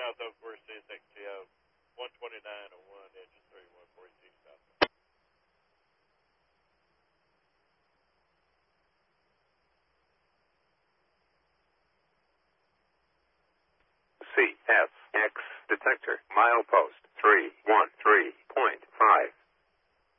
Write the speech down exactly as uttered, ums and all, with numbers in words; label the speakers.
Speaker 1: South Oak Forest, C S X T O, one twenty-nine oh one, engine three one forty-two South.
Speaker 2: C S X detector, milepost three one three point five.